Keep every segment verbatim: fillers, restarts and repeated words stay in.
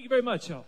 Thank you very much, y'all.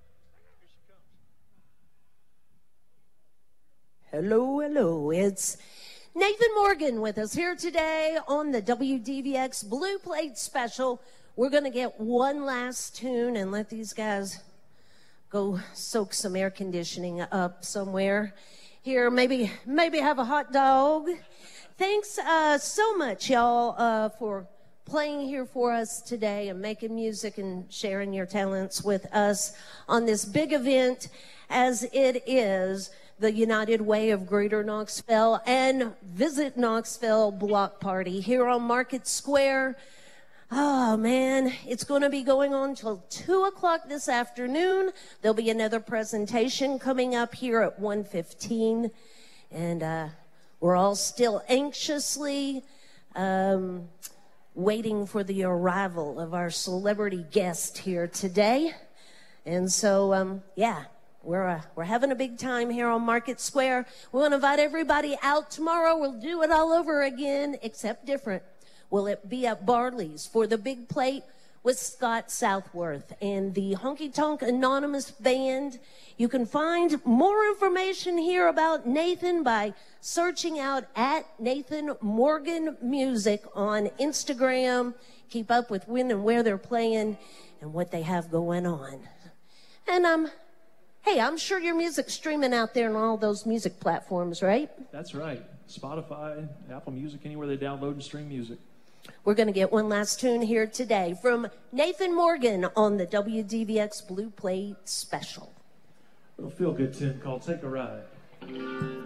Hello, hello. It's Nathan Morgan with us here today on the W D V X Blue Plate Special. We're going to get one last tune and let these guys go soak some air conditioning up somewhere. Here, maybe maybe have a hot dog. Thanks uh, so much, y'all, uh, for playing here for us today and making music and sharing your talents with us on this big event as it is the United Way of Greater Knoxville and Visit Knoxville Block Party here on Market Square. Oh, man, it's going to be going on till two o'clock this afternoon. There'll be another presentation coming up here at one fifteen. And uh, we're all still anxiously um, waiting for the arrival of our celebrity guest here today. And so, um, yeah. We're, uh, we're having a big time here on Market Square. We want to invite everybody out tomorrow. We'll do it all over again, except different. Will it be at Barley's for the big plate with Scott Southworth and the Honky Tonk Anonymous Band. You can find more information here about Nathan by searching out at Nathan Morgan Music on Instagram. Keep up with when and where they're playing and what they have going on. And um. Hey, I'm sure your music's streaming out there on all those music platforms, right? That's right. Spotify, Apple Music, anywhere they download and stream music. We're going to get one last tune here today from Nathan Morgan on the W D V X Blue Plate Special. A little feel-good tune called Take a Ride.